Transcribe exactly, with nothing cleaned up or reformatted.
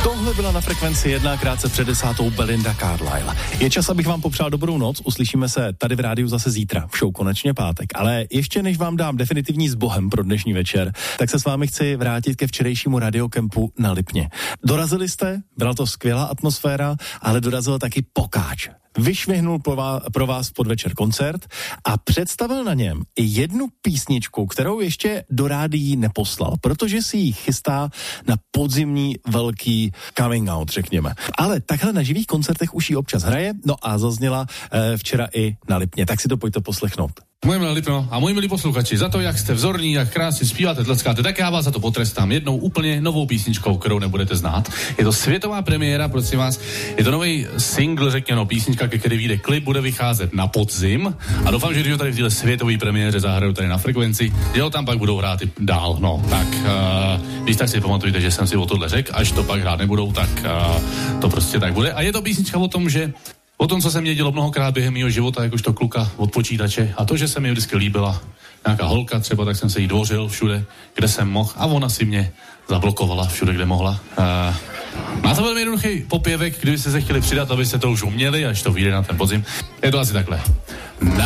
Tohle byla Na frekvenci jedna, krátce před desátou Belinda Carlisle. Je čas, abych vám popřál dobrou noc, uslyšíme se tady v rádiu zase zítra, v show Konečně pátek. Ale ještě než vám dám definitivní s Bohem pro dnešní večer, tak se s vámi chci vrátit ke včerejšímu radiokempu na Lipně. Dorazili jste, byla to skvělá atmosféra, ale dorazil taky Pokáč. Vyšvihnul pro vás v podvečer koncert a představil na něm i jednu písničku, kterou ještě do rádií neposlal, protože si ji chystá na podzimní velký coming out, řekněme. Ale takhle na živých koncertech už ji občas hraje, no a zazněla e, včera i na Lipně, tak si to pojďte poslechnout. Moje milé Lipno a moji milí posluchači, za to, jak jste vzorní, jak krásně zpíváte, tleskáte, tak já vás za to potrestám jednou úplně novou písničkou, kterou nebudete znát. Je to světová premiéra, prosím vás, je to nový single, řekněno, písnička, ke který vyjde klip, bude vycházet na podzim a doufám, že když ho tady v téhle světové premiéře zahraju tady na frekvenci, že ho tam pak budou hrát i dál, no, tak uh, když tak si pamatujte, že jsem si o tohle řekl, až to pak hrát nebudou, tak uh, to prostě tak bude. A je to písnička o tom, že o tom, co se mě dělo mnohokrát během mého života, jakožto kluka od počítače, a to, že se mi vždycky líbila nějaká holka třeba, tak jsem se jí dvořil všude, kde jsem mohl, a ona si mě zablokovala všude, kde mohla. Uh, má to velmi jednoduchý popěvek, kdyby se se chtěli přidat, aby se to už uměli, až to vyjde na ten podzim. Je to asi takhle. Na